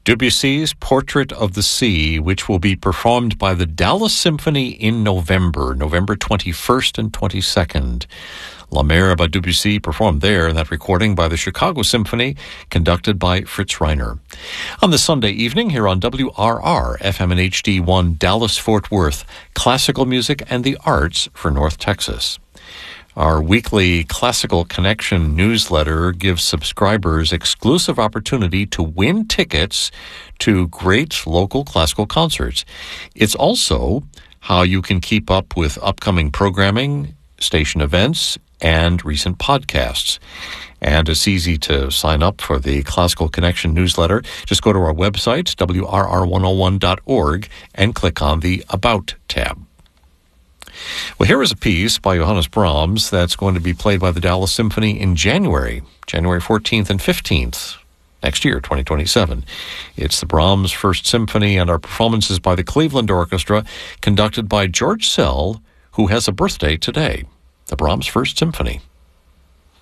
Debussy's Portrait of the Sea, which will be performed by the Dallas Symphony in November 21st and 22nd. La Mer by Debussy performed there in that recording by the Chicago Symphony, conducted by Fritz Reiner. On the Sunday evening here on WRR, FM and HD1 Dallas-Fort Worth, classical music and the arts for North Texas. Our weekly Classical Connection newsletter gives subscribers exclusive opportunity to win tickets to great local classical concerts. It's also how you can keep up with upcoming programming, station events, and recent podcasts. And it's easy to sign up for the Classical Connection newsletter. Just go to our website, wrr101.org, and click on the About tab. Well, here is a piece by Johannes Brahms that's going to be played by the Dallas Symphony in January 14th and 15th, next year, 2027. It's the Brahms First Symphony, and our performance is by the Cleveland Orchestra, conducted by George Szell, who has a birthday today. The Brahms First Symphony.